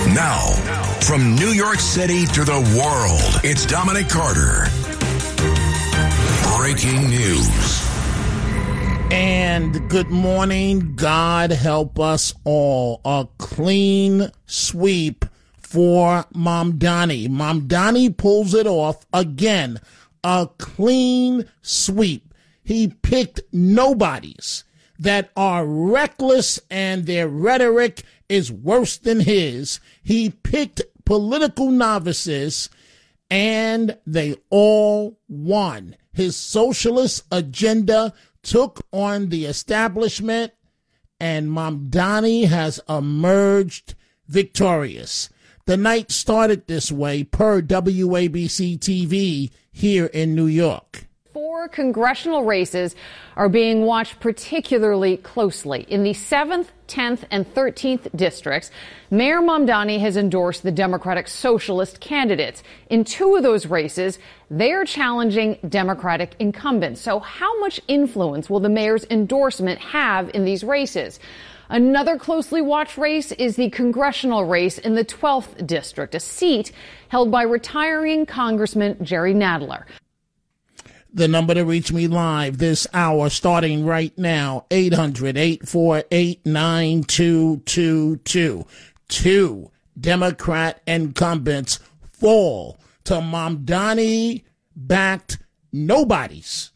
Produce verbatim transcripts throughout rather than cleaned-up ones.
Now, from New York City to the world, it's Dominic Carter. Breaking news. And good morning. God help us all. A clean sweep for Mamdani. Mamdani pulls it off again. A clean sweep. He picked nobodies that are reckless and their rhetoric is worse than his. He picked political novices and they all won. His socialist agenda took on the establishment and Mamdani has emerged victorious. The night started this way per W A B C T V here in New York. Four congressional races are being watched particularly closely. In the seventh, tenth, and thirteenth districts, Mayor Mamdani has endorsed the Democratic Socialist candidates. In two of those races, they are challenging Democratic incumbents. So how much influence will the mayor's endorsement have in these races? Another closely watched race is the congressional race in the twelfth district, a seat held by retiring Congressman Jerry Nadler. The number to reach me live this hour, starting right now, eight hundred, eight four eight, nine two two two. Two Democrat incumbents fall to Mamdani-backed nobodies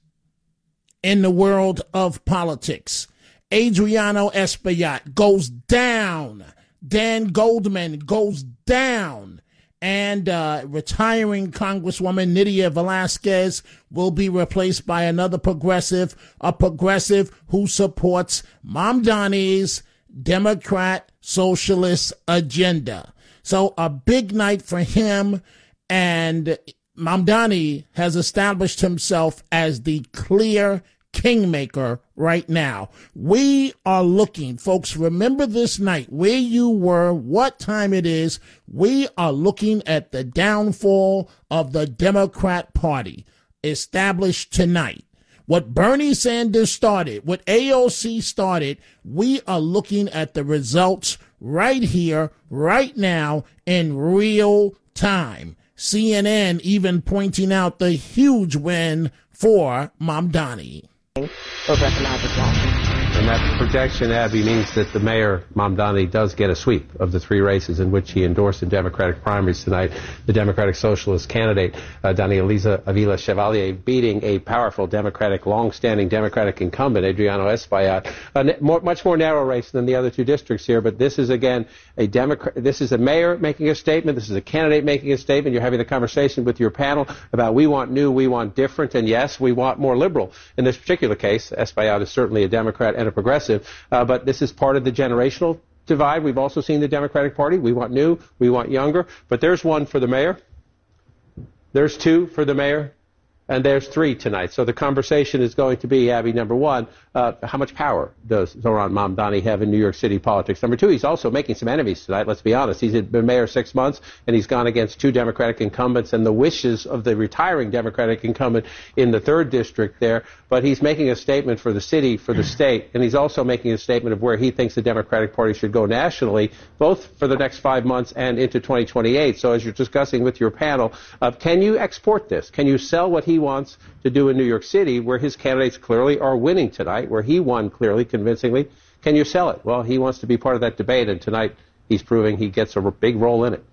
in the world of politics. Adriano Espaillat goes down. Dan Goldman goes down. And uh, retiring Congresswoman Nydia Velázquez will be replaced by another progressive, a progressive who supports Mamdani's Democrat socialist agenda. So a big night for him, and Mamdani has established himself as the clear kingmaker right now. We are looking, folks, remember this night, where you were, what time it is. We are looking at the downfall of the Democrat Party established tonight. What Bernie Sanders started, what A O C started, we are looking at the results right here, right now, in real time. C N N even pointing out the huge win for Mamdani. Over economic law. And that projection, Abby, means that the mayor, Mamdani, does get a sweep of the three races in which he endorsed in Democratic primaries tonight. The Democratic Socialist candidate, uh, Danielisa Avila Chevalier, beating a powerful Democratic, long-standing Democratic incumbent, Adriano Espaillat. A more, much more narrow race than the other two districts here, but this is, again, a Democrat. This is a mayor making a statement. This is a candidate making a statement. You're having a conversation with your panel about we want new, we want different, and yes, we want more liberal. In this particular case, Espaillat is certainly a Democrat and a progressive, uh, but this is part of the generational divide. We've also seen the Democratic Party. We want new, we want younger, but there's one for the mayor, there's two for the mayor, and there's three tonight. So the conversation is going to be, Abby, number one, uh, how much power does Zohran Mamdani have in New York City politics? Number two, he's also making some enemies tonight, let's be honest. He's been mayor six months, and he's gone against two Democratic incumbents and the wishes of the retiring Democratic incumbent in the third district there. But he's making a statement for the city, for the state, and he's also making a statement of where he thinks the Democratic Party should go nationally, both for the next five months and into twenty twenty-eight. So as you're discussing with your panel, uh, can you export this? Can you sell what he wants to do in New York City, where his candidates clearly are winning tonight, where he won clearly, convincingly? Can you sell it? Well, he wants to be part of that debate, and tonight he's proving he gets a big role in it.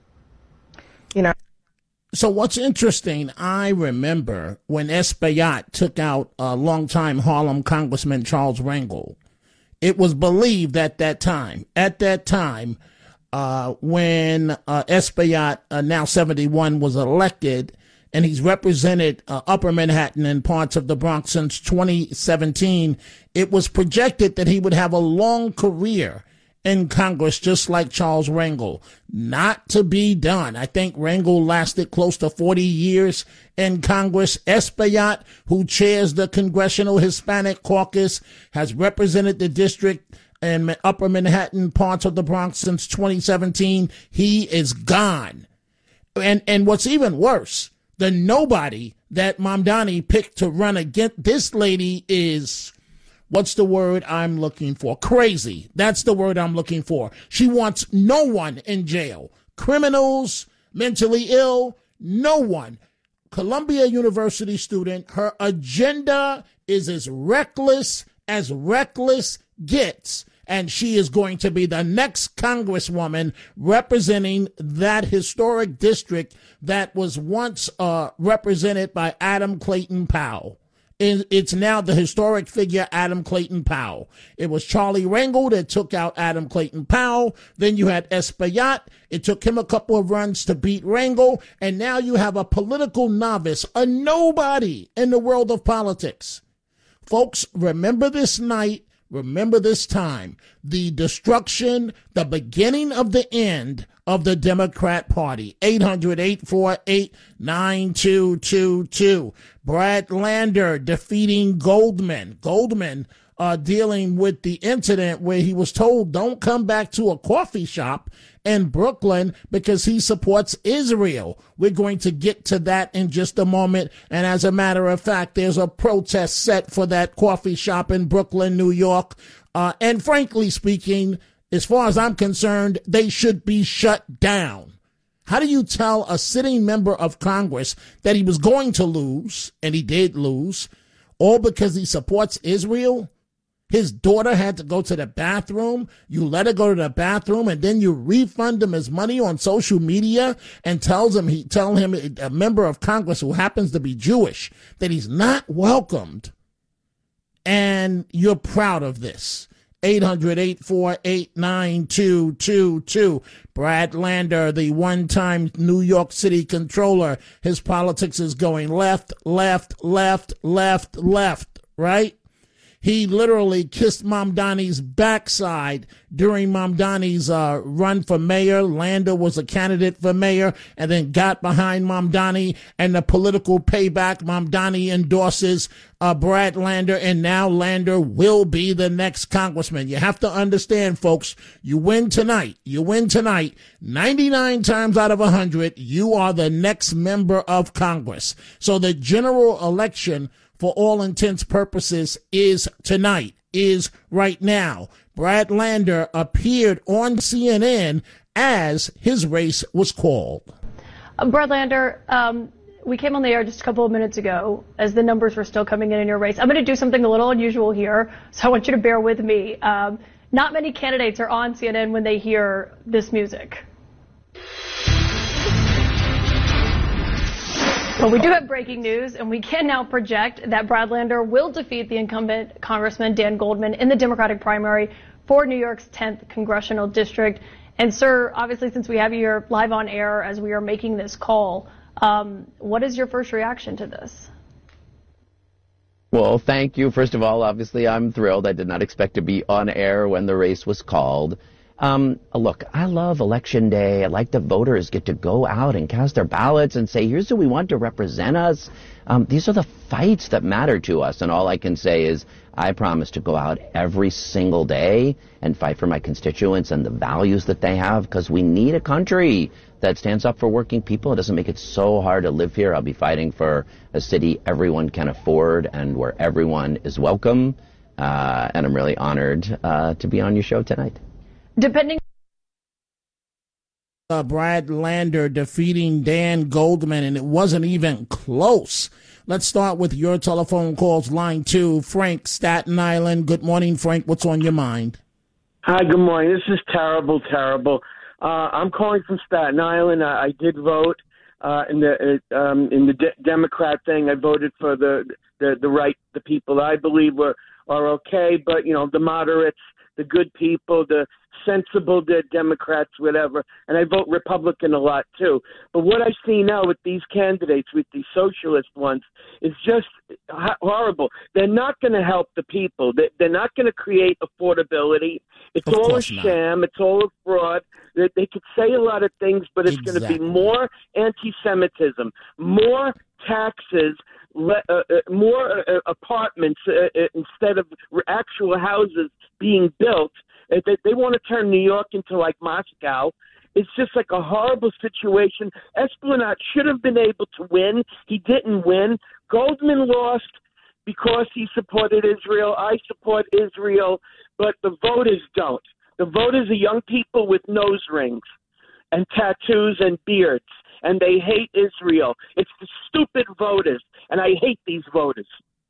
You know. So what's interesting, I remember when Espaillat took out a longtime Harlem Congressman Charles Rangel. It was believed at that time, at that time, uh, when uh, Espaillat, uh, now seventy-one, was elected, and he's represented uh, Upper Manhattan and parts of the Bronx since twenty seventeen, it was projected that he would have a long career in Congress, just like Charles Rangel. Not to be done. I think Rangel lasted close to forty years in Congress. Espaillat, who chairs the Congressional Hispanic Caucus, has represented the district in Upper Manhattan, parts of the Bronx since twenty seventeen. He is gone. And, and what's even worse, the nobody that Mamdani picked to run against this lady is, what's the word I'm looking for? Crazy. That's the word I'm looking for. She wants no one in jail. criminals, mentally ill, no one. Columbia University student, her agenda is as reckless as reckless gets, and she is going to be the next congresswoman representing that historic district that was once uh, represented by Adam Clayton Powell. It's now the historic figure Adam Clayton Powell. It was Charlie Rangel that took out Adam Clayton Powell. Then you had Espaillat. It took him a couple of runs to beat Rangel. And now you have a political novice, a nobody in the world of politics. Folks, remember this night. Remember this time. The destruction, the beginning of the end of the Democrat Party. eight hundred, eight four eight, nine two two two. Brad Lander defeating Goldman. Goldman uh, dealing with the incident where he was told don't come back to a coffee shop in Brooklyn because he supports Israel. We're going to get to that in just a moment. And as a matter of fact, there's a protest set for that coffee shop in Brooklyn, New York. Uh, and frankly speaking, as far as I'm concerned, they should be shut down. How do you tell a sitting member of Congress that he was going to lose, and he did lose, all because he supports Israel? His daughter had to go to the bathroom. You let her go to the bathroom, and then you refund him his money on social media and tells him he tell him a member of Congress who happens to be Jewish that he's not welcomed. And you're proud of this. eight hundred, eight four eight, nine two two two. Brad Lander, the one-time New York City controller, his politics is going left, left, left, left, left, right? He literally kissed Mamdani's backside during Mamdani's uh, run for mayor. Lander was a candidate for mayor and then got behind Mamdani, and the political payback, Mamdani endorses uh, Brad Lander, and now Lander will be the next congressman. You have to understand, folks, you win tonight. You win tonight. ninety-nine times out of one hundred, you are the next member of Congress. So the general election, for all intents purposes, is tonight, is right now. Brad Lander appeared on C N N as his race was called. Uh, Brad Lander, um, we came on the air just a couple of minutes ago as the numbers were still coming in in your race. I'm going to do something a little unusual here, so I want you to bear with me. Um, not many candidates are on C N N when they hear this music. But we do have breaking news, and we can now project that Brad Lander will defeat the incumbent Congressman Dan Goldman in the Democratic primary for New York's tenth Congressional District. And, sir, obviously, since we have you here live on air as we are making this call, um, what is your first reaction to this? Well, thank you. First of all, obviously, I'm thrilled. I did not expect to be on air when the race was called. Um, look, I love Election Day. I like the voters get to go out and cast their ballots and say, here's who we want to represent us. Um, these are the fights that matter to us. And all I can say is I promise to go out every single day and fight for my constituents and the values that they have, because we need a country that stands up for working people. It doesn't make it so hard to live here. I'll be fighting for a city everyone can afford and where everyone is welcome. Uh, and I'm really honored uh, to be on your show tonight. Depending uh, Brad Lander defeating Dan Goldman, and it wasn't even close. Let's start with your telephone calls. Line two, Frank, Staten Island. Good morning, Frank. What's on your mind? Hi, good morning. This is terrible, terrible. Uh, I'm calling from Staten Island. I, I did vote uh, in the uh, um, in the de- Democrat thing. I voted for the, the the right, the people I believe were are okay, but you know the moderates, the good people, the sensible the Democrats, whatever, and I vote Republican a lot too. But what I see now with these candidates, with these socialist ones, is just horrible. They're not going to help the people. They're not going to create affordability. It's all a sham. It's all a fraud. They, they could say a lot of things, but it's exactly. going to be more anti-Semitism, more taxes, Le- uh, uh, more uh, apartments uh, uh, instead of actual houses being built. Uh, they, they want to turn New York into like Moscow. It's just like a horrible situation. Esplanade should have been able to win. He didn't win. Goldman lost because he supported Israel. I support Israel, but the voters don't. The voters are young people with nose rings. and tattoos and beards, and they hate Israel. It's the stupid voters, and I hate these voters.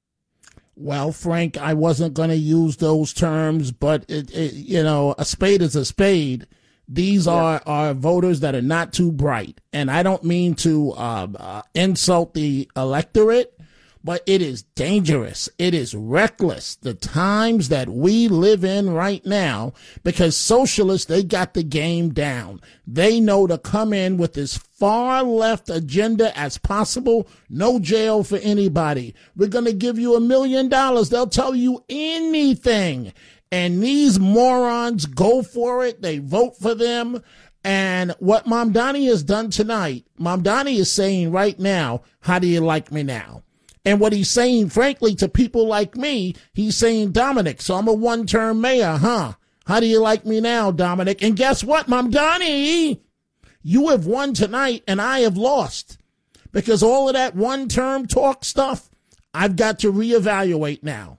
Well, Frank, I wasn't going to use those terms, but, it, it, you know, a spade is a spade. These yeah. are, are voters that are not too bright. And I don't mean to uh, uh, insult the electorate, but it is dangerous. It is reckless. The times that we live in right now, because socialists, they got the game down. They know to come in with as far left agenda as possible. No jail for anybody. We're going to give you a million dollars. They'll tell you anything. And these morons go for it. They vote for them. And what Mamdani has done tonight, Mamdani is saying right now, how do you like me now? And what he's saying, frankly, to people like me, he's saying, Dominic, so I'm a one-term mayor, huh? How do you like me now, Dominic? And guess what, Mamdani? You have won tonight, and I have lost. Because all of that one-term talk stuff, I've got to reevaluate now.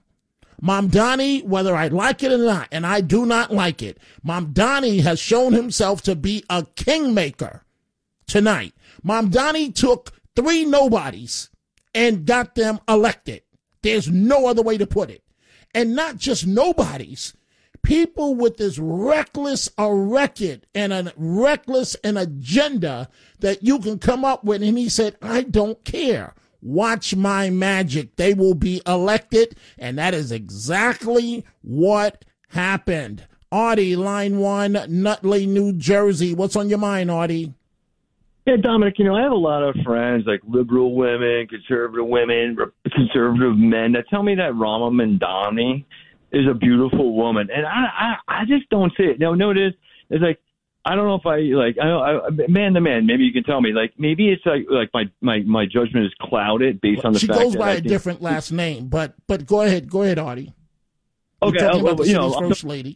Mamdani, whether I like it or not, and I do not like it, Mamdani has shown himself to be a kingmaker tonight. Mamdani took three nobodies and got them elected. There's no other way to put it. And not just nobodies, people with this reckless a record and a reckless an agenda that you can come up with. And he said, I don't care. Watch my magic. They will be elected. And that is exactly what happened. Artie, line one, Nutley, New Jersey. What's on your mind, Artie? Yeah, Dominic, you know, I have a lot of friends, like liberal women, conservative women, conservative men, that tell me that Rama Mamdani is a beautiful woman. And I I, I just don't see it. No, no, it is. It's like, I don't know if I, like, I, I man to man, maybe you can tell me. Like, maybe it's like like my, my, my judgment is clouded based on the she fact that goes by I a think, different last name, but but go ahead, go ahead, Artie. Okay, You're talking uh, about the you know, city's first lady.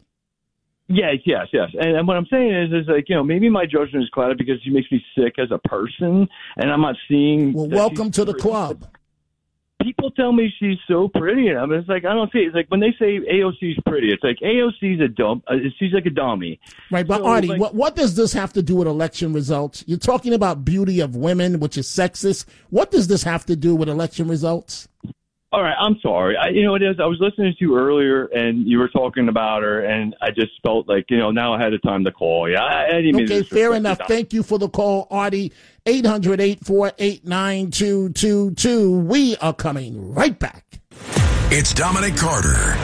Yes, yes, yes. And, and what I'm saying is, is like, you know, maybe my judgment is clouded because she makes me sick as a person, and I'm not seeing. Well, welcome to the club. People tell me she's so pretty, and I mean, it's like I don't see it. It's like when they say A O C's pretty, it's like A O C's a dumb. Uh, she's like a dummy. Right, but so, Artie, like, what what does this have to do with election results? You're talking about beauty of women, which is sexist. What does this have to do with election results? All right, I'm sorry. I, you know, it is. I was listening to you earlier, and you were talking about her, and I just felt like, you know, now I had a time to call. Yeah, I, I didn't mean okay, to fair enough. Thank you for the call, Artie. eight hundred, eight four eight, nine two two two. We are coming right back. It's Dominic Carter.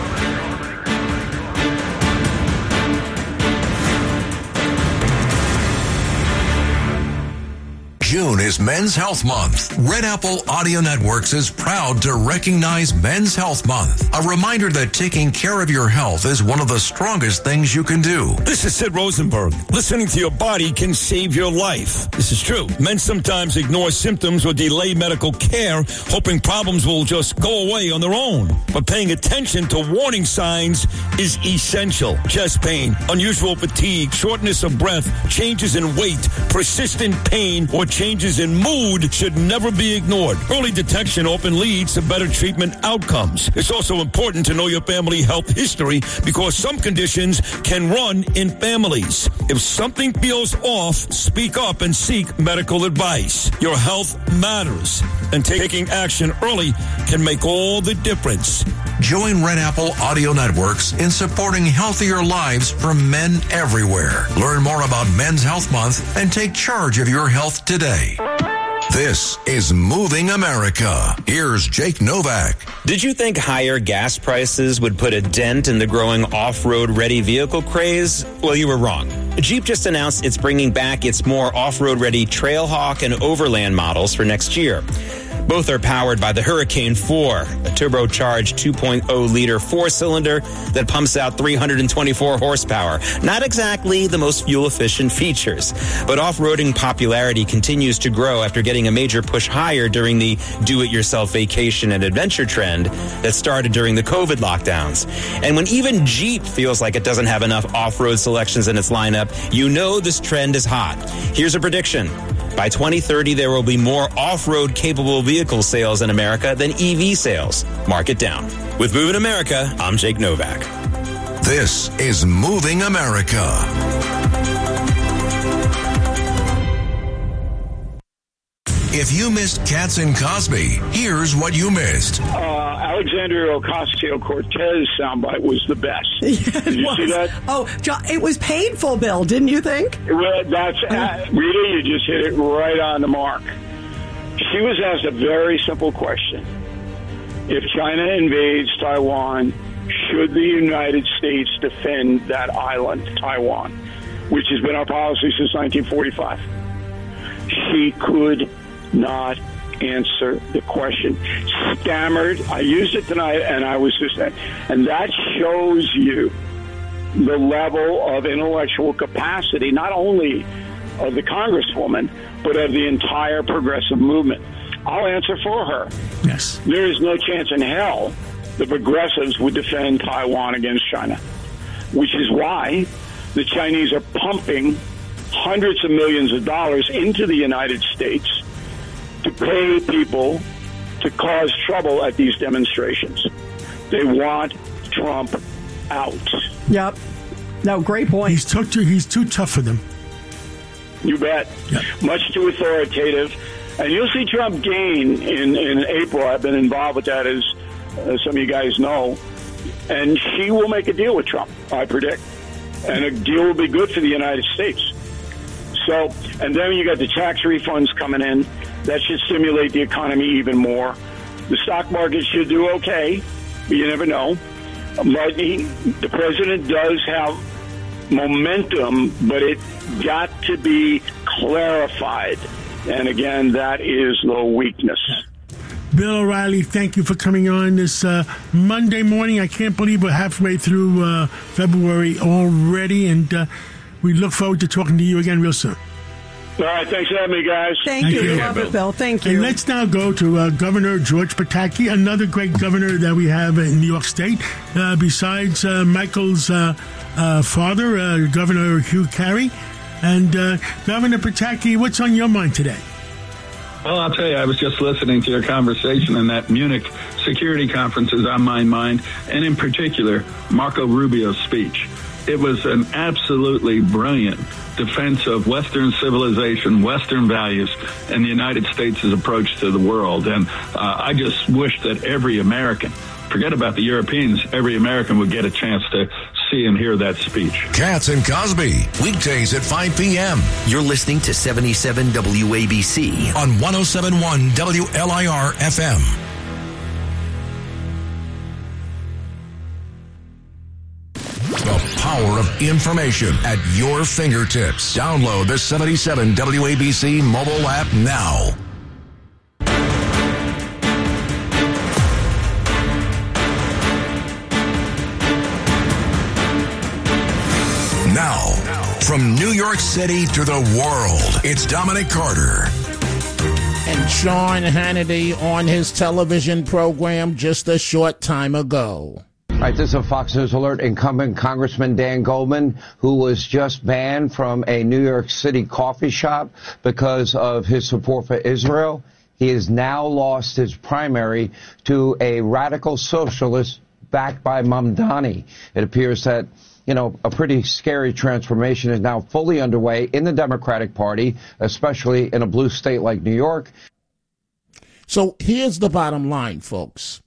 June is Men's Health Month. Red Apple Audio Networks is proud to recognize Men's Health Month. A reminder that taking care of your health is one of the strongest things you can do. This is Sid Rosenberg. Listening to your body can save your life. This is true. Men sometimes ignore symptoms or delay medical care, hoping problems will just go away on their own. But paying attention to warning signs is essential. Chest pain, unusual fatigue, shortness of breath, changes in weight, persistent pain, or changes in mood should never be ignored. Early detection often leads to better treatment outcomes. It's also important to know your family health history because some conditions can run in families. If something feels off, speak up and seek medical advice. Your health matters, and taking action early can make all the difference. Join Red Apple Audio Networks in supporting healthier lives for men everywhere. Learn more about Men's Health Month and take charge of your health today. This is Moving America. Here's Jake Novak. Did you think higher gas prices would put a dent in the growing off-road ready vehicle craze? Well, you were wrong. Jeep just announced it's bringing back its more off-road ready Trailhawk and Overland models for next year. Both are powered by the Hurricane four, a turbocharged two point oh liter four-cylinder that pumps out three hundred twenty-four horsepower. Not exactly the most fuel-efficient features, but off-roading popularity continues to grow after getting a major push higher during the do-it-yourself vacation and adventure trend that started during the COVID lockdowns. And when even Jeep feels like it doesn't have enough off-road selections in its lineup, you know this trend is hot. Here's a prediction. By twenty thirty, there will be more off-road capable vehicle sales in America than E V sales. Mark it down. With Moving America, I'm Jake Novak. This is Moving America. If you missed Katz and Cosby, here's what you missed. Uh, Alexandria Ocasio-Cortez soundbite was the best. Yeah, Did you was. see that? Oh, John, it was painful, Bill, didn't you think? Well, that's uh, Rita, you just hit it right on the mark. She was asked a very simple question. If China invades Taiwan, should the United States defend that island, Taiwan, which has been our policy since nineteen forty-five? She could not answer the question. Stammered. I used it tonight, and I was just, and that shows you the level of intellectual capacity, not only of the Congresswoman, but of the entire progressive movement. I'll answer for her. Yes. There is no chance in hell the progressives would defend Taiwan against China, which is why the Chinese are pumping hundreds of millions of dollars into the United States to pay people to cause trouble at these demonstrations. They want Trump out. Yep. No, great point. He's too, he's too tough for them. You bet. Yep. Much too authoritative. And you'll see Trump gain in, in April. I've been involved with that, as uh, some of you guys know. And she will make a deal with Trump, I predict. And a deal will be good for the United States. So, and then you got the tax refunds coming in. That should stimulate the economy even more. The stock market should do okay, but you never know. But he, the president does have momentum, but it got to be clarified. And again, that is the weakness. Bill O'Reilly, thank you for coming on this uh, Monday morning. I can't believe we're halfway through uh, February already, and uh, we look forward to talking to you again real soon. All right, thanks for having me, guys. Thank, Thank you. you. Love it, Bill. Thank you. And let's now go to uh, Governor George Pataki, another great governor that we have in New York State, uh, besides uh, Michael's uh, uh, father, uh, Governor Hugh Carey. And uh, Governor Pataki, what's on your mind today? Well, I'll tell you, I was just listening to your conversation, and that Munich security conference is on my mind, and in particular, Marco Rubio's speech. It was an absolutely brilliant defense of Western civilization, Western values, and the United States' approach to the world. And uh, I just wish that every American, forget about the Europeans, every American would get a chance to see and hear that speech. Katz and Cosby, weekdays at five p.m. You're listening to seventy-seven W A B C on one oh seven point one W L I R F M. The power of information at your fingertips. Download the seventy-seven W A B C mobile app now. Now, from New York City to the world, it's Dominic Carter. And Sean Hannity on his television program just a short time ago. All right, this is a Fox News Alert. Incumbent Congressman Dan Goldman, who was just banned from a New York City coffee shop because of his support for Israel. He has now lost his primary to a radical socialist backed by Mamdani. It appears that, you know, a pretty scary transformation is now fully underway in the Democratic Party, especially in a blue state like New York. So here's the bottom line, folks.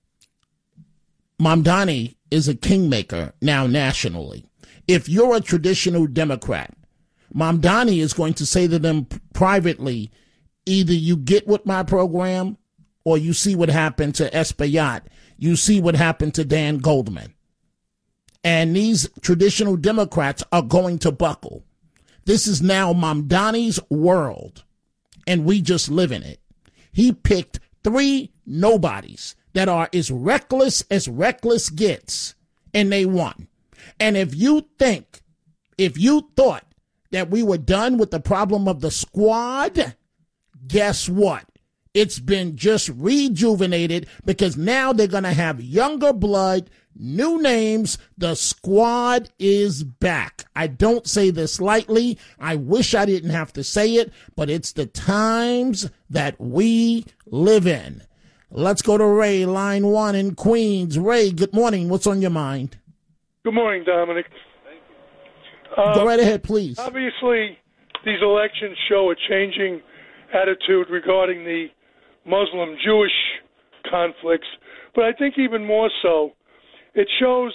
Mamdani is a kingmaker now nationally. If you're a traditional Democrat, Mamdani is going to say to them privately, either you get with my program or you see what happened to Espaillat. You see what happened to Dan Goldman. And these traditional Democrats are going to buckle. This is now Mamdani's world, and we just live in it. He picked three nobodies that are as reckless as reckless gets, and they won. And if you think, if you thought that we were done with the problem of the squad, guess what? It's been just rejuvenated because now they're going to have younger blood, new names. The squad is back. I don't say this lightly. I wish I didn't have to say it, but it's the times that we live in. Let's go to Ray, line one in Queens. Ray, good morning. What's on your mind? Good morning, Dominic. Thank you. Uh, go right ahead, please. Obviously, these elections show a changing attitude regarding the Muslim-Jewish conflicts, but I think even more so, it shows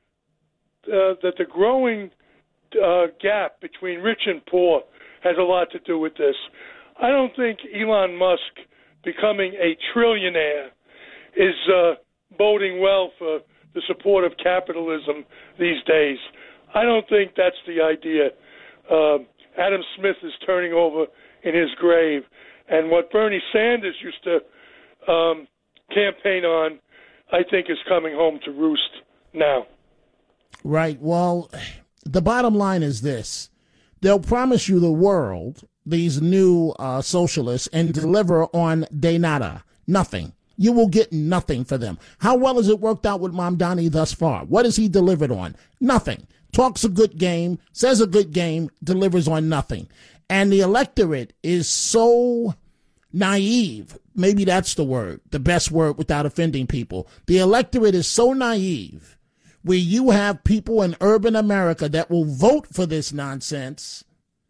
uh, that the growing uh, gap between rich and poor has a lot to do with this. I don't think Elon Musk becoming a trillionaire is uh, boding well for the support of capitalism these days. I don't think that's the idea. Uh, Adam Smith is turning over in his grave. And what Bernie Sanders used to um, campaign on, I think, is coming home to roost now. Right. Well, the bottom line is this. They'll promise you the world, these new uh, socialists, and deliver on de nada, nothing. You will get nothing for them. How well has it worked out with Mamdani thus far? What has he delivered on? Nothing. Talks a good game, says a good game, delivers on nothing. And the electorate is so naive. Maybe that's the word, the best word without offending people. The electorate is so naive where you have people in urban America that will vote for this nonsense.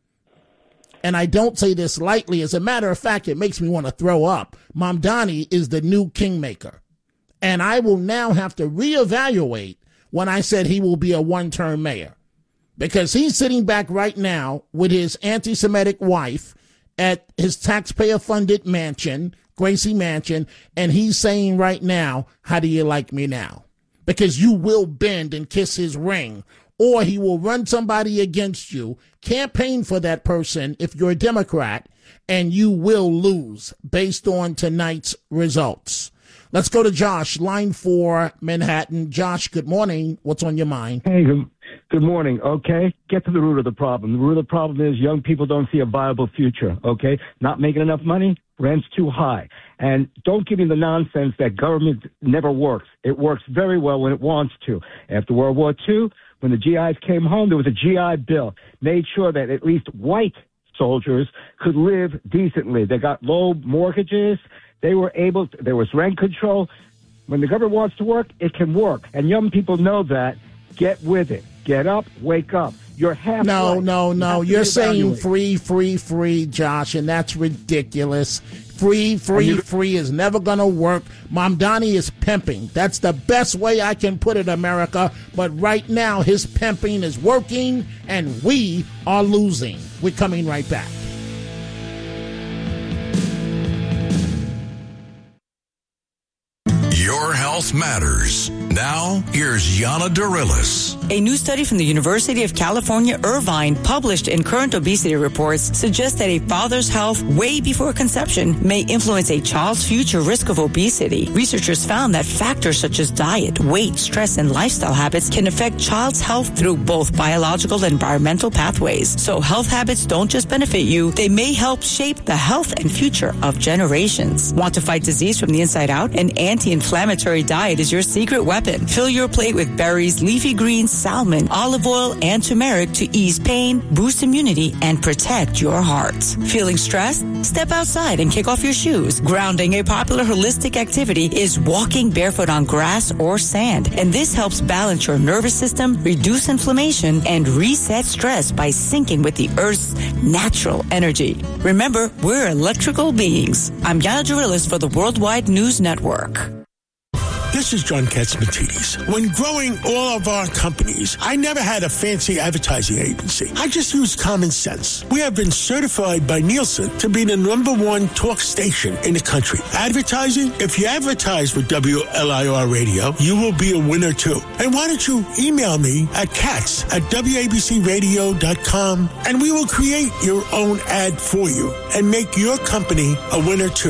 And I don't say this lightly. As a matter of fact, it makes me want to throw up. Mamdani is the new kingmaker. And I will now have to reevaluate when I said he will be a one-term mayor. Because he's sitting back right now with his anti-Semitic wife at his taxpayer-funded mansion, Gracie Mansion, and he's saying right now, how do you like me now? Because you will bend and kiss his ring, or he will run somebody against you, campaign for that person if you're a Democrat, and you will lose based on tonight's results. Let's go to Josh, line four, Manhattan. Josh, good morning. What's on your mind? Hey, good, good morning. Okay, get to the root of the problem. The root of the problem is young people don't see a viable future, okay? Not making enough money, rent's too high. And don't give me the nonsense that government never works. It works very well when it wants to. After World War Two, when the G Is came home, there was a G I Bill, made sure that at least white soldiers could live decently. They got low mortgages. They were able to, there was rent control. When the government wants to work, it can work. And young people know that. Get with it. Get up, wake up. You're half No, right. no, no. You You're saying reevaluate. free, free, free, Josh, and that's ridiculous. Free, free, you- free is never going to work. Mamdani is pimping. That's the best way I can put it, America. But right now, his pimping is working, and we are losing. We're coming right back. Your health matters. Now, here's Yana Dorillis. A new study from the University of California, Irvine, published in Current Obesity Reports, suggests that a father's health way before conception may influence a child's future risk of obesity. Researchers found that factors such as diet, weight, stress, and lifestyle habits can affect child's health through both biological and environmental pathways. So health habits don't just benefit you, they may help shape the health and future of generations. Want to fight disease from the inside out? An anti-inflammatory diet is your secret weapon. Fill your plate with berries, leafy greens, salmon, olive oil, and turmeric to ease pain, boost immunity, and protect your heart. Feeling stressed? Step outside and kick off your shoes. Grounding, a popular holistic activity, is walking barefoot on grass or sand. And this helps balance your nervous system, reduce inflammation, and reset stress by syncing with the Earth's natural energy. Remember, we're electrical beings. I'm Yana Dorillis for the Worldwide News Network. This is John Katzmatidis. When growing all of our companies, I never had a fancy advertising agency. I just used common sense. We have been certified by Nielsen to be the number one talk station in the country. Advertising? If you advertise with W L I R Radio, you will be a winner too. And why don't you email me at katz at W A B C radio dot com and we will create your own ad for you and make your company a winner too.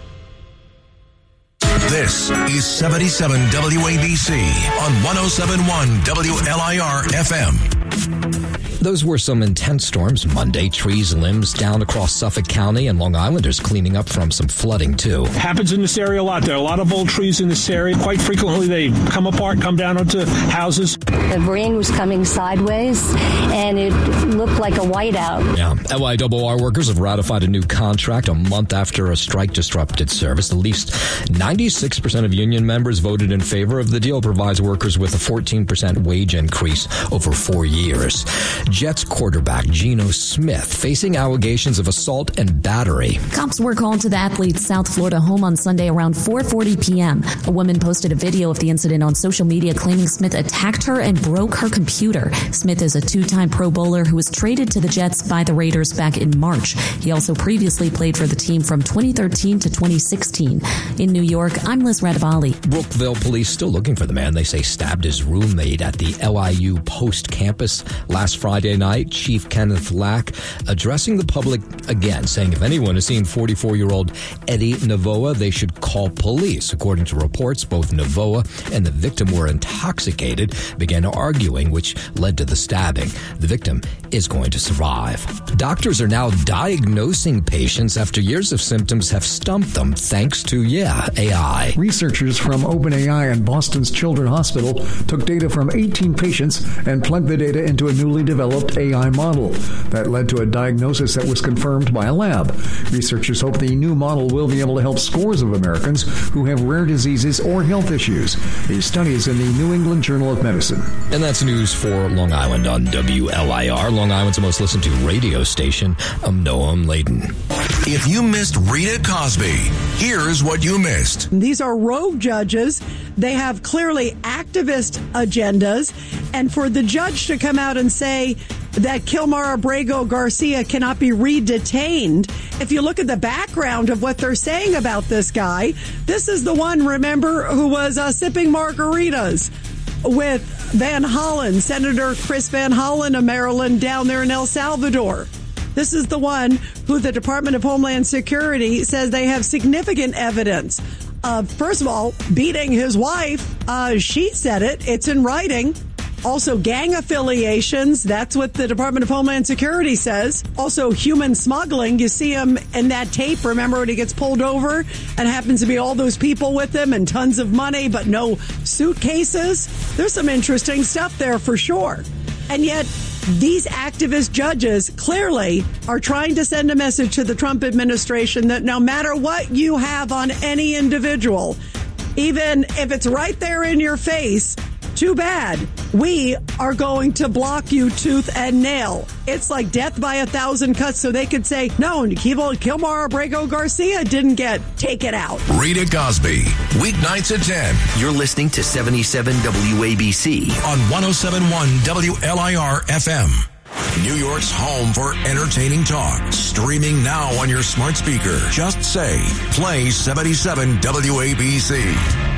This is seventy-seven W A B C on one oh seven point one W L I R F M. Those were some intense storms Monday. Trees, limbs down across Suffolk County, and Long Islanders cleaning up from some flooding, too. Happens in this area a lot. There are a lot of old trees in this area. Quite frequently, they come apart, come down onto houses. The rain was coming sideways, and it looked like a whiteout. Yeah. L I R R workers have ratified a new contract a month after a strike disrupted service. At least ninety-six percent of union members voted in favor of the deal. Provides workers with a fourteen percent wage increase over four years. Jets quarterback Geno Smith facing allegations of assault and battery. Cops were called to the athlete's South Florida home on Sunday around four forty p.m. A woman posted a video of the incident on social media claiming Smith attacked her and broke her computer. Smith is a two-time Pro Bowler who was traded to the Jets by the Raiders back in March. He also previously played for the team from twenty thirteen to twenty sixteen. In New York, I'm Liz Radavali. Brookville police still looking for the man they say stabbed his roommate at the L I U Post campus last Friday night. Chief Kenneth Lack addressing the public again, saying if anyone has seen forty-four-year-old Eddie Navoa, they should call police. According to reports, both Navoa and the victim were intoxicated, began arguing, which led to the stabbing. The victim is going to survive. Doctors are now diagnosing patients after years of symptoms have stumped them, thanks to, yeah, A I. Researchers from OpenAI and Boston's Children's Hospital took data from eighteen patients and plugged the data into a newly developed A I model. That led to a diagnosis that was confirmed by a lab. Researchers hope the new model will be able to help scores of Americans who have rare diseases or health issues. The study is in the New England Journal of Medicine. And that's news for Long Island on W L I R, Long Island's most listened to radio station. I'm Noam Layden. If you missed Rita Cosby, here's what you missed. These are rogue judges. They have clearly activist agendas. And for the judge to come out and say that Kilmar Abrego Garcia cannot be re-detained, if you look at the background of what they're saying about this guy, this is the one, remember, who was uh, sipping margaritas with Van Hollen, Senator Chris Van Hollen of Maryland down there in El Salvador. This is the one who the Department of Homeland Security says they have significant evidence of, first of all, beating his wife. Uh, she said it. It's in writing. Also, gang affiliations. That's what the Department of Homeland Security says. Also, human smuggling. You see him in that tape. Remember when he gets pulled over and happens to be all those people with him and tons of money, but no suitcases? There's some interesting stuff there for sure. And yet, these activist judges clearly are trying to send a message to the Trump administration that no matter what you have on any individual, even if it's right there in your face, too bad. We are going to block you tooth and nail. It's like death by a thousand cuts, so they could say, no, Kilmar Abrego Garcia didn't get taken out. Rita Cosby, weeknights at ten. You're listening to seventy-seven W A B C on one oh seven point one W L I R F M. New York's home for entertaining talk. Streaming now on your smart speaker. Just say, play seventy-seven W A B C.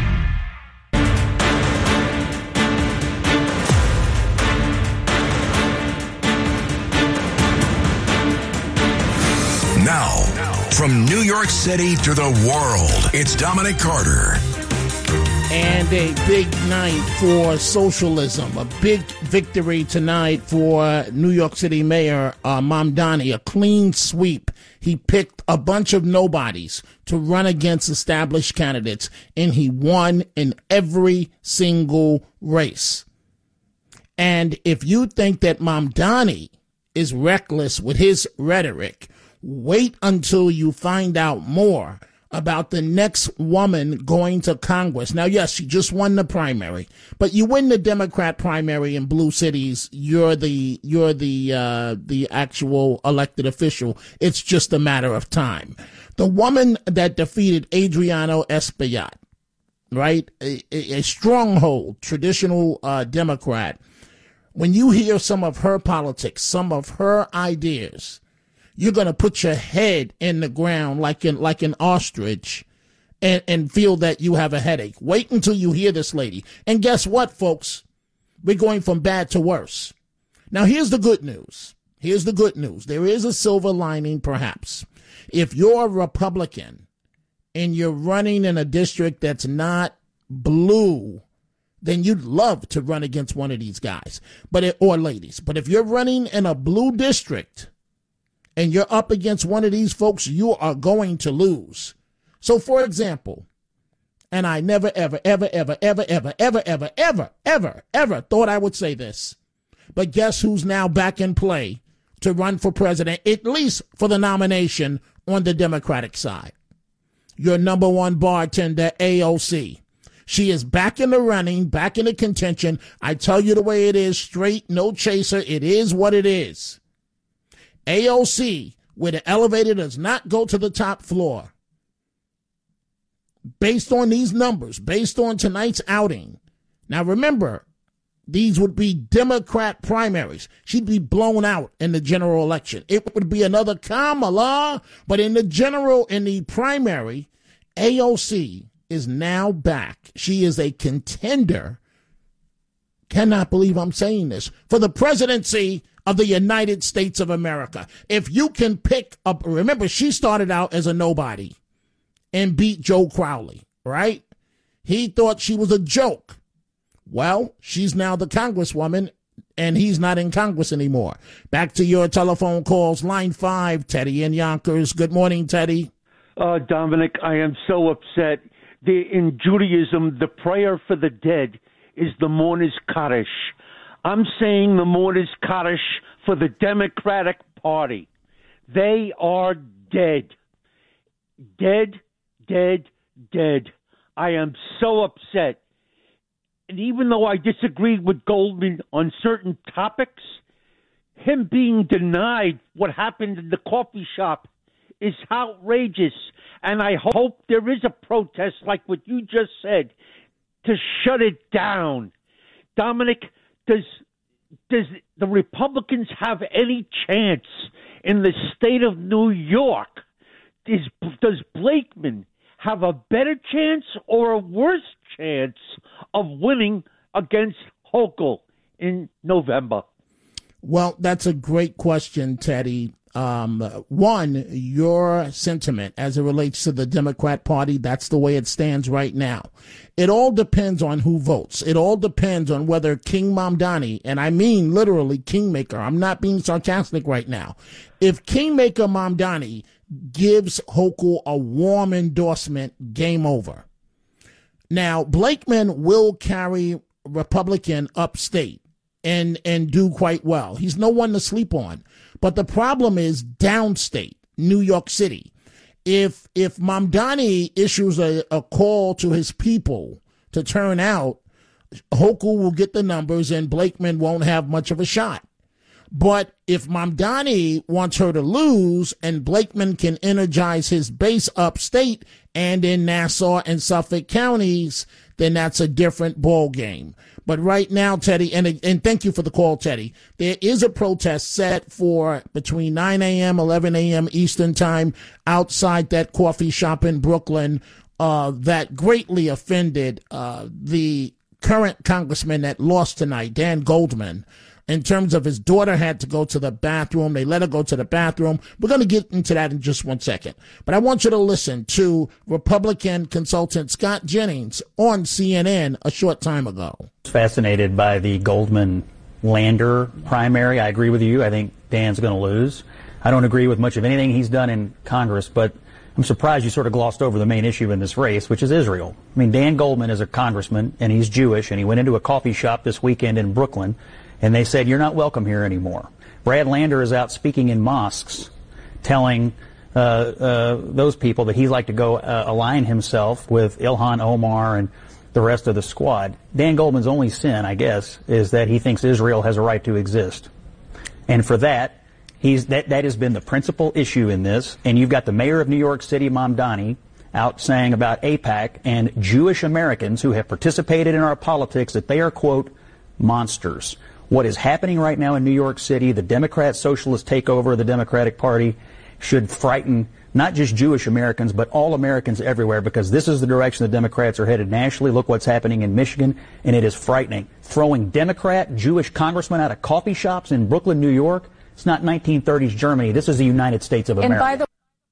Now, from New York City to the world, it's Dominic Carter. And a big night for socialism. A big victory tonight for New York City Mayor uh, Mamdani. A clean sweep. He picked a bunch of nobodies to run against established candidates, and he won in every single race. And if you think that Mamdani is reckless with his rhetoric, wait until you find out more about the next woman going to Congress. Now, yes, she just won the primary, but you win the Democrat primary in blue cities, you're the you're the uh, the actual elected official. It's just a matter of time. The woman that defeated Adriano Espaillat, right, a, a stronghold, traditional uh, Democrat. When you hear some of her politics, some of her ideas, you're going to put your head in the ground like an, like an ostrich and, and feel that you have a headache. Wait until you hear this lady. And guess what, folks? We're going from bad to worse. Now, here's the good news. Here's the good news. There is a silver lining, perhaps. If you're a Republican and you're running in a district that's not blue, then you'd love to run against one of these guys but it, or ladies. But if you're running in a blue district, and you're up against one of these folks, you are going to lose. So, for example, and I never, ever, ever, ever, ever, ever, ever, ever, ever, ever, ever thought I would say this. But guess who's now back in play to run for president, at least for the nomination on the Democratic side? Your number one bartender, A O C. She is back in the running, back in the contention. I tell you the way it is, straight, no chaser. It is what it is. A O C, where the elevator does not go to the top floor. Based on these numbers, based on tonight's outing. Now remember, these would be Democrat primaries. She'd be blown out in the general election. It would be another Kamala, but in the general, in the primary, A O C is now back. She is a contender. Cannot believe I'm saying this. For the presidency of the United States of America. If you can pick up, remember, she started out as a nobody and beat Joe Crowley, right? He thought she was a joke. Well, she's now the congresswoman, and he's not in Congress anymore. Back to your telephone calls. Line five, Teddy in Yonkers. Good morning, Teddy. Uh, Dominic, I am so upset. The, in Judaism, the prayer for the dead is the mourner's Kaddish. I'm saying the mourner's Kaddish for the Democratic Party. They are dead. Dead, dead, dead. I am so upset. And even though I disagreed with Goldman on certain topics, him being denied what happened in the coffee shop is outrageous. And I hope there is a protest like what you just said to shut it down. Dominic, does does the Republicans have any chance in the state of New York? Is, does Blakeman have a better chance or a worse chance of winning against Hochul in November? Well, that's a great question, Teddy. Um, one, your sentiment as it relates to the Democrat Party, that's the way it stands right now. It all depends on who votes. It all depends on whether King Mamdani, and I mean literally Kingmaker, I'm not being sarcastic right now. If Kingmaker Mamdani gives Hochul a warm endorsement, game over. Now, Blakeman will carry Republican upstate and and do quite well. He's no one to sleep on. But the problem is downstate, New York City. If if Mamdani issues a, a call to his people to turn out, Hochul will get the numbers and Blakeman won't have much of a shot. But if Mamdani wants her to lose and Blakeman can energize his base upstate and in Nassau and Suffolk counties, then that's a different ball game. But right now, Teddy, and and thank you for the call, Teddy, there is a protest set for between nine a.m., eleven a.m. Eastern time outside that coffee shop in Brooklyn uh, that greatly offended uh, the current congressman that lost tonight, Dan Goldman. In terms of his daughter had to go to the bathroom. They let her go to the bathroom. We're going to get into that in just one second. But I want you to listen to Republican consultant Scott Jennings on C N N a short time ago. Fascinated by the Goldman-Lander primary. I agree with you. I think Dan's going to lose. I don't agree with much of anything he's done in Congress, but I'm surprised you sort of glossed over the main issue in this race, which is Israel. I mean, Dan Goldman is a congressman, and he's Jewish, and he went into a coffee shop this weekend in Brooklyn, and they said, you're not welcome here anymore. Brad Lander is out speaking in mosques, telling uh, uh, those people that he'd like to go uh, align himself with Ilhan Omar and the rest of the squad. Dan Goldman's only sin, I guess, is that he thinks Israel has a right to exist. And for that, he's that, that has been the principal issue in this. And you've got the mayor of New York City, Mamdani, out saying about AIPAC and Jewish Americans who have participated in our politics that they are, quote, monsters. What is happening right now in New York City, the Democrat socialist takeover of the Democratic Party, should frighten not just Jewish Americans, but all Americans everywhere, because this is the direction the Democrats are headed nationally. Look what's happening in Michigan, and it is frightening. Throwing Democrat Jewish congressmen out of coffee shops in Brooklyn, New York, it's not nineteen thirties Germany. This is the United States of America. And by the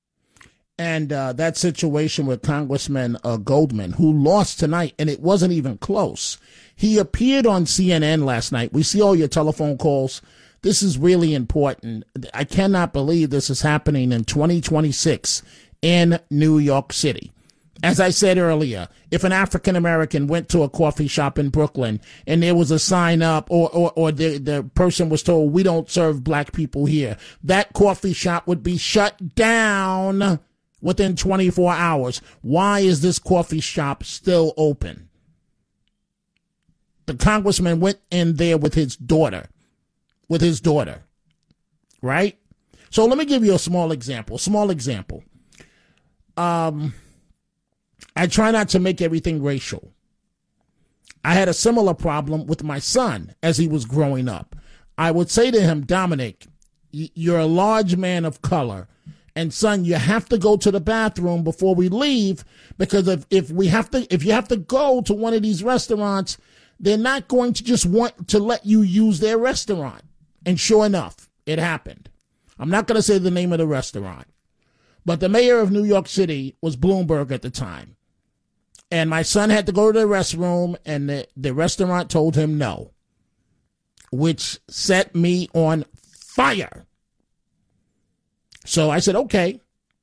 And uh, that situation with Congressman uh, Goldman, who lost tonight, and it wasn't even close. He appeared on C N N last night. We see all your telephone calls. This is really important. I cannot believe this is happening in twenty twenty-six in New York City. As I said earlier, if an African American went to a coffee shop in Brooklyn and there was a sign up, or, or, or the, the person was told, we don't serve black people here, that coffee shop would be shut down within twenty-four hours. Why is this coffee shop still open? the congressman went in there with his daughter, with his daughter, right? So let me give you a small example, small example. Um, I try not to make everything racial. I had a similar problem with my son as he was growing up. I would say to him, Dominic, you're a large man of color. And son, you have to go to the bathroom before we leave, because if, if we have to, if you have to go to one of these restaurants, they're not going to just want to let you use their restaurant. And sure enough, it happened. I'm not going to say the name of the restaurant, but the mayor of New York City was Bloomberg at the time. And my son had to go to the restroom, and the, the restaurant told him no, which set me on fire. So I said, okay.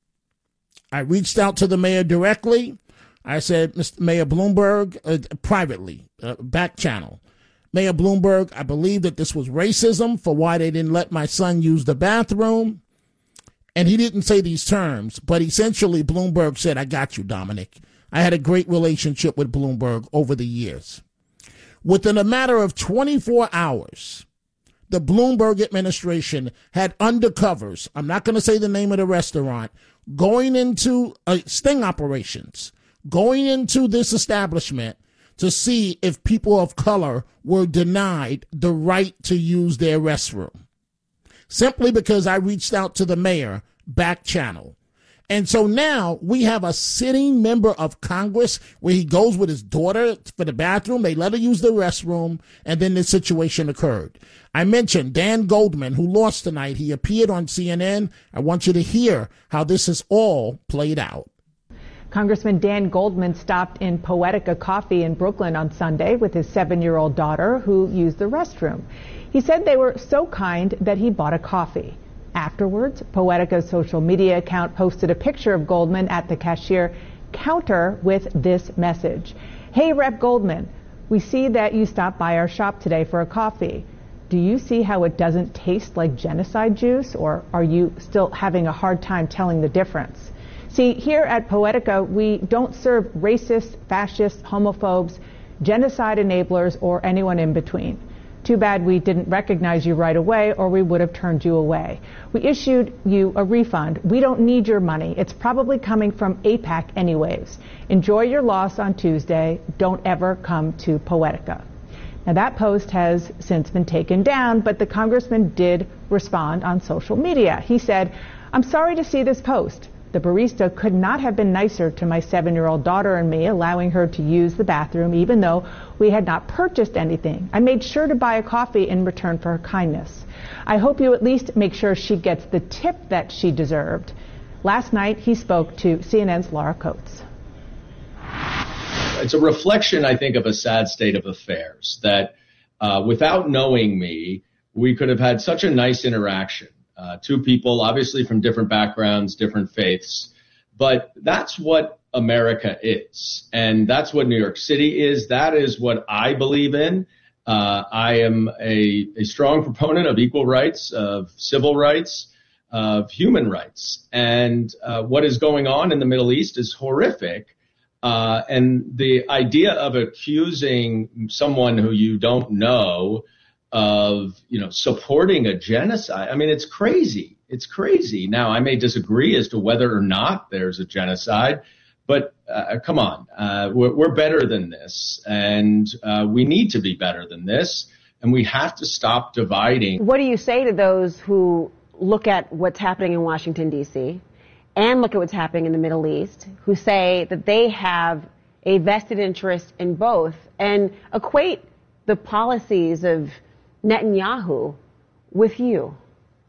I reached out to the mayor directly. I said, Mister Mayor Bloomberg, uh, privately, uh, back channel. Mayor Bloomberg, I believe that this was racism for why they didn't let my son use the bathroom. And he didn't say these terms, but essentially Bloomberg said, I got you, Dominic. I had a great relationship with Bloomberg over the years. Within a matter of twenty-four hours, the Bloomberg administration had undercovers, I'm not going to say the name of the restaurant, going into uh, sting operations, going into this establishment to see if people of color were denied the right to use their restroom. Simply because I reached out to the mayor, back channel. And so now we have a sitting member of Congress where he goes with his daughter for the bathroom. They let her use the restroom, and then this situation occurred. I mentioned Dan Goldman, who lost tonight. He appeared on C N N. I want you to hear how this has all played out. Congressman Dan Goldman stopped in Poetica Coffee in Brooklyn on Sunday with his seven-year-old daughter who used the restroom. He said they were so kind that he bought a coffee. Afterwards, Poetica's social media account posted a picture of Goldman at the cashier counter with this message. Hey, Representative Goldman, we see that you stopped by our shop today for a coffee. Do you see how it doesn't taste like genocide juice, or are you still having a hard time telling the difference? See, here at Poetica, we don't serve racists, fascists, homophobes, genocide enablers, or anyone in between. Too bad we didn't recognize you right away, or we would have turned you away. We issued you a refund. We don't need your money. It's probably coming from AIPAC anyways. Enjoy your loss on Tuesday. Don't ever come to Poetica. Now, that post has since been taken down, but the congressman did respond on social media. He said, I'm sorry to see this post. The barista could not have been nicer to my seven-year-old daughter and me, allowing her to use the bathroom even though we had not purchased anything. I made sure to buy a coffee in return for her kindness. I hope you at least make sure she gets the tip that she deserved. Last night, he spoke to C N N's Laura Coates. It's a reflection, I think, of a sad state of affairs that uh, without knowing me, we could have had such a nice interaction. Uh, two people, obviously from different backgrounds, different faiths, but that's what America is. And that's what New York City is. That is what I believe in. Uh, I am a, a strong proponent of equal rights, of civil rights, of human rights. And uh, what is going on in the Middle East is horrific. Uh, and the idea of accusing someone who you don't know of, you know, supporting a genocide. I mean, it's crazy. It's crazy. Now, I may disagree as to whether or not there's a genocide, but uh, come on, uh, we're, we're better than this, and uh, we need to be better than this, and we have to stop dividing. What do you say to those who look at what's happening in Washington, D C, and look at what's happening in the Middle East, who say that they have a vested interest in both, and equate the policies of Netanyahu with you?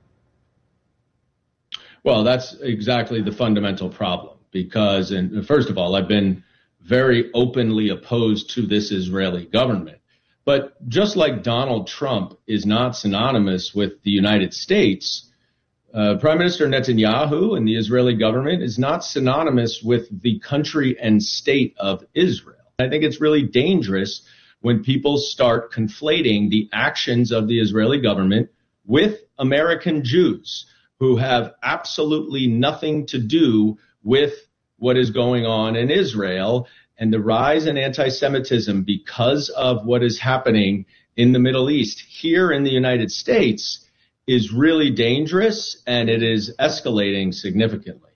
Well, that's exactly the fundamental problem, because, and first of all, I've been very openly opposed to this Israeli government. But just like Donald Trump is not synonymous with the United States, uh, Prime Minister Netanyahu and the Israeli government is not synonymous with the country and state of Israel. I think it's really dangerous when people start conflating the actions of the Israeli government with American Jews who have absolutely nothing to do with what is going on in Israel. and the rise in anti-Semitism because of what is happening in the Middle East here in the United States is really dangerous, and it is escalating significantly.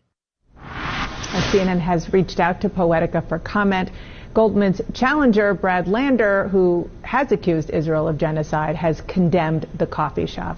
As C N N has reached out to Poetica for comment. Goldman's challenger, Brad Lander, who has accused Israel of genocide, has condemned the coffee shop.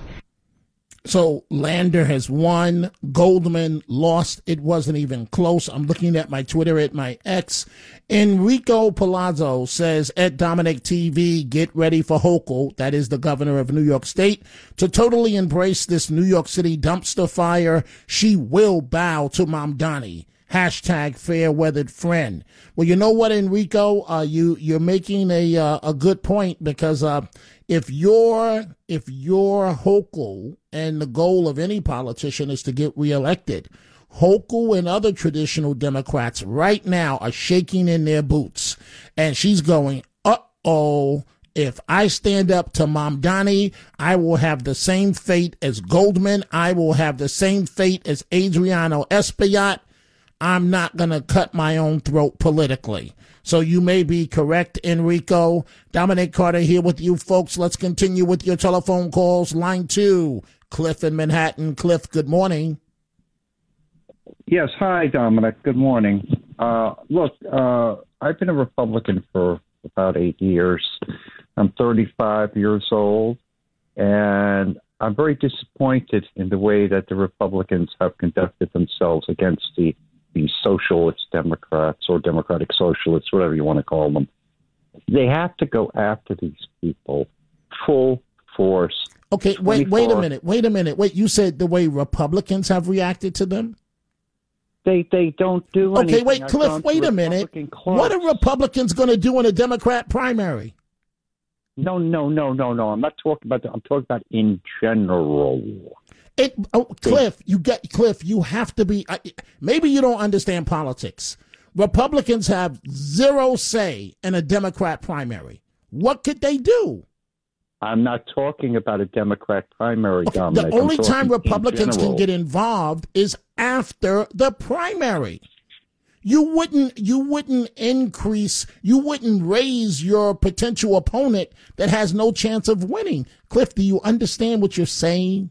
So Lander has won. Goldman lost. It wasn't even close. I'm looking at my Twitter at my ex. Enrico Palazzo says at Dominic T V, get ready for Hochul, that is the governor of New York State, to totally embrace this New York City dumpster fire. She will bow to Mamdani. Hashtag fair-weathered friend. Well, you know what, Enrico? Uh, you, you're making a uh, a good point because uh, if you're, if you're Hochul and the goal of any politician is to get reelected, Hochul and other traditional Democrats right now are shaking in their boots. And she's going, uh-oh, if I stand up to Mamdani, I will have the same fate as Goldman. I will have the same fate as Adriano Espaillat. I'm not going to cut my own throat politically. So you may be correct, Enrico. Dominic Carter here with you, folks. Let's continue with your telephone calls. Line two, Cliff in Manhattan. Cliff, good morning. Yes. Hi, Dominic. Good morning. Uh, look, uh, I've been a Republican for about eight years. I'm thirty-five years old, and I'm very disappointed in the way that the Republicans have conducted themselves against the the socialist Democrats or Democratic Socialists, whatever you want to call them. They have to go after these people full force. Okay, wait, wait a minute. Wait a minute. Wait, you said the way Republicans have reacted to them? They they don't do anything. Okay, wait, Cliff, wait a minute. What are Republicans going to do in a Democrat primary? No, no, no, no, no. I'm not talking about that. I'm talking about in general. It, oh, Cliff, you get Cliff. You have to be. Uh, maybe you don't understand politics. Republicans have zero say in a Democrat primary. What could they do? I'm not talking about a Democrat primary, okay, Dominic. The only time Republicans can get involved is after the primary. You wouldn't. You wouldn't increase. You wouldn't raise your potential opponent that has no chance of winning. Cliff, do you understand what you're saying?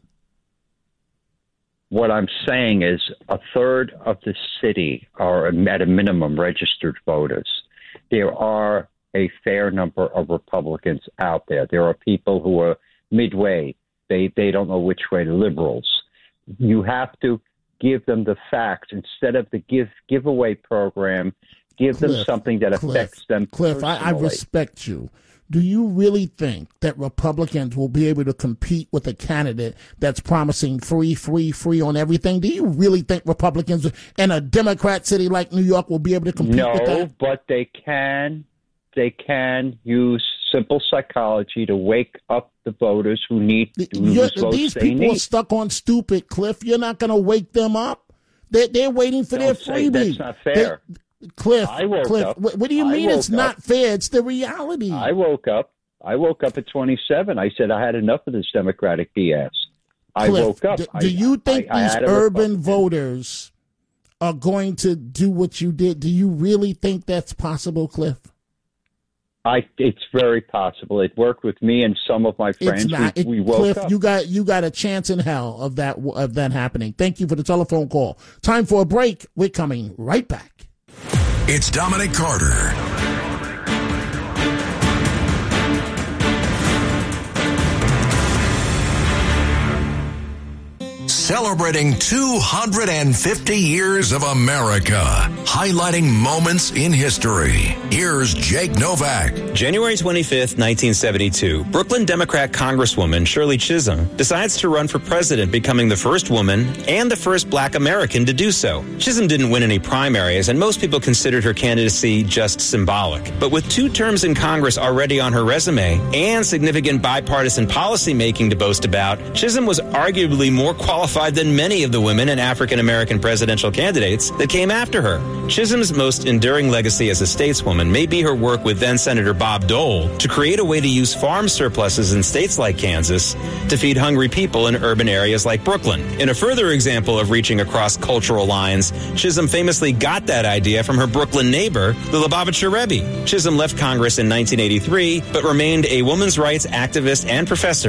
What I'm saying is a third of the city are at a minimum registered voters. There are a fair number of Republicans out there. There are people who are midway. They they don't know which way, the liberals. You have to give them the facts instead of the give giveaway program. Give Cliff, them something that Cliff, affects them Cliff, personally. I, I respect you. Do you really think that Republicans will be able to compete with a candidate that's promising free, free, free on everything? Do you really think Republicans in a Democrat city like New York will be able to compete no, with that? No, but they can. They can use simple psychology to wake up the voters who need to lose votes. These they people need. are stuck on stupid, Cliff. You're not going to wake them up. They're, they're waiting for Don't their say freebie. That's not fair. They, Cliff, I woke Cliff, up. what do you mean it's up. not fair? It's the reality. I woke up. I woke up at twenty-seven. I said I had enough of this Democratic B S. I Cliff, woke up. Do, I, do you think I, I these had a urban voters are going to do what you did? Do you really think that's possible, Cliff? I, it's very possible. It worked with me and some of my friends. It's not. We, It, we woke Cliff, up. you got you got a chance in hell of that of that happening. Thank you for the telephone call. Time for a break. We're coming right back. It's Dominic Carter. Celebrating two hundred fifty years of America, highlighting moments in history. Here's Jake Novak. January twenty-fifth, nineteen seventy-two, Brooklyn Democrat Congresswoman Shirley Chisholm decides to run for president, becoming the first woman and the first black American to do so. Chisholm didn't win any primaries, and most people considered her candidacy just symbolic. But with two terms in Congress already on her resume and significant bipartisan policy making to boast about, Chisholm was arguably more qualified qualified than many of the women and African American presidential candidates that came after her. Chisholm's most enduring legacy as a stateswoman may be her work with then Senator Bob Dole to create a way to use farm surpluses in states like Kansas to feed hungry people in urban areas like Brooklyn. In a further example of reaching across cultural lines, Chisholm famously got that idea from her Brooklyn neighbor, the Lubavitcher Rebbe. Chisholm left Congress in nineteen eighty-three, but remained a women's rights activist and professor